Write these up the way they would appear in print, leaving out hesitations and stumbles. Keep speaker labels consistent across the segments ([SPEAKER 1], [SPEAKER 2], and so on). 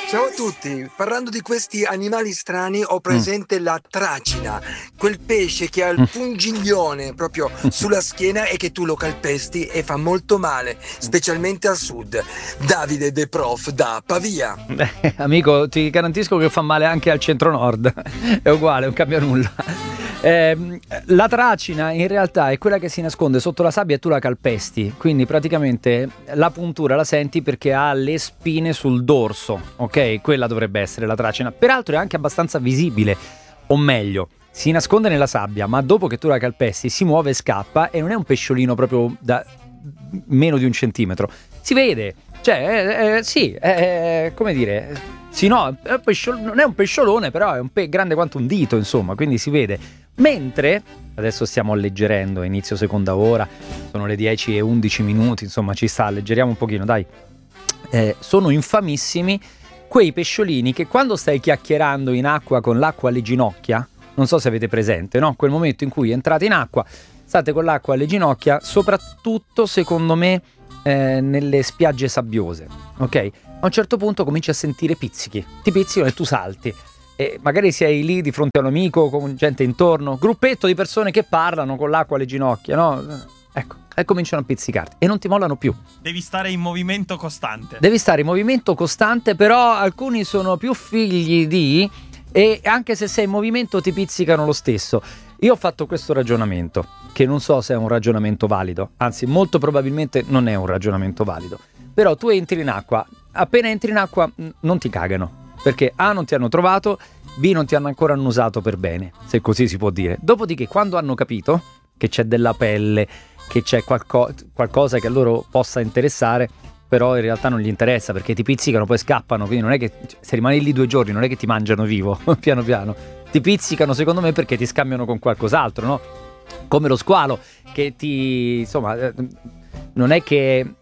[SPEAKER 1] Ciao a tutti, parlando di questi animali strani ho
[SPEAKER 2] Mm.
[SPEAKER 1] presente la tracina, quel pesce che ha il pungiglione proprio sulla schiena e che tu lo calpesti e fa molto male, specialmente al sud. Davide De Prof da Pavia.
[SPEAKER 2] Amico, ti garantisco che fa male anche al centro-nord. È uguale, non cambia nulla. La tracina in realtà è quella che si nasconde sotto la sabbia e tu la calpesti, quindi praticamente la puntura la senti perché ha le spine sul dorso, ok? Quella dovrebbe essere la tracina. Peraltro è anche abbastanza visibile, o meglio, si nasconde nella sabbia, ma dopo che tu la calpesti si muove e scappa e non è un pesciolino proprio da meno di 1 centimetro. Si vede, cioè, sì, come dire... Sì, no, non è un pesciolone, però è grande quanto un dito, insomma, quindi si vede. Mentre, adesso stiamo alleggerendo, inizio seconda ora, sono le 10:11, insomma, ci sta, alleggeriamo un pochino, dai. Sono infamissimi quei pesciolini che quando stai chiacchierando in acqua con l'acqua alle ginocchia, non so se avete presente, no? Quel momento in cui entrate in acqua, state con l'acqua alle ginocchia, soprattutto, secondo me, nelle spiagge sabbiose, ok? A un certo punto cominci a sentire pizzichi, ti pizzicano e tu salti e magari sei lì di fronte a un amico con gente intorno, gruppetto di persone che parlano con l'acqua alle ginocchia, no? Ecco, e cominciano a pizzicarti e non ti mollano più.
[SPEAKER 3] Devi stare in movimento costante.
[SPEAKER 2] Devi stare in movimento costante, però alcuni sono più figli di... e anche se sei in movimento ti pizzicano lo stesso. Io ho fatto questo ragionamento, che non so se è un ragionamento valido, anzi molto probabilmente non è un ragionamento valido. Però tu entri in acqua, appena entri in acqua non ti cagano, perché A non ti hanno trovato, B non ti hanno ancora annusato per bene, se così si può dire. Dopodiché quando hanno capito che c'è della pelle, che c'è qualcosa che a loro possa interessare, però in realtà non gli interessa perché ti pizzicano, poi scappano, quindi non è che se rimani lì 2 giorni non è che ti mangiano vivo, piano piano. Ti pizzicano secondo me perché ti scambiano con qualcos'altro, no? Come lo squalo che ti... insomma, non è che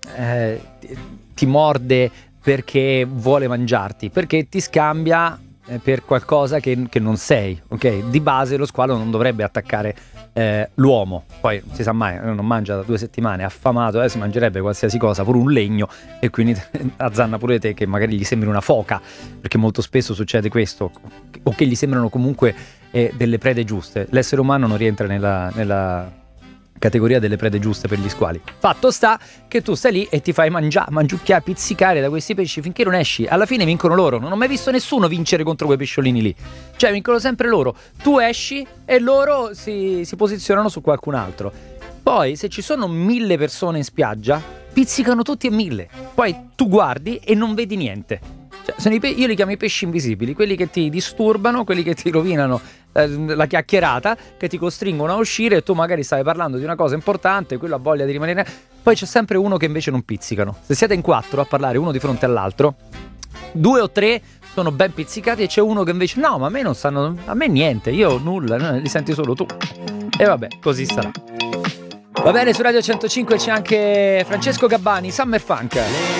[SPEAKER 2] ti morde perché vuole mangiarti, perché ti scambia per qualcosa che non sei, ok? Di base lo squalo non dovrebbe attaccare l'uomo, poi non si sa mai, non mangia da 2 settimane, affamato, si mangerebbe qualsiasi cosa, pure un legno, e quindi azzanna pure te che magari gli sembri una foca, perché molto spesso succede questo, o che gli sembrano comunque delle prede giuste. L'essere umano non rientra nella categoria delle prede giuste per gli squali. Fatto sta che tu stai lì e ti fai mangiucchiare, pizzicare da questi pesci finché non esci. Alla fine vincono loro. Non ho mai visto nessuno vincere contro quei pesciolini lì. Cioè vincono sempre loro. Tu esci e loro si posizionano su qualcun altro. Poi se ci sono 1000 persone in spiaggia, pizzicano tutti e 1000. Poi tu guardi e non vedi niente. Cioè, sono io li chiamo i pesci invisibili, quelli che ti disturbano, quelli che ti rovinano la chiacchierata, che ti costringono a uscire e tu magari stai parlando di una cosa importante, quello ha voglia di rimanere. Poi c'è sempre uno che invece non pizzicano. Se siete in 4 a parlare uno di fronte all'altro, 2 o 3 sono ben pizzicati e c'è uno che invece no, ma a me non sanno, a me niente, io nulla, li senti solo tu. E vabbè, così sarà. Va bene, su Radio 105 c'è anche Francesco Gabbani, Summer Funk.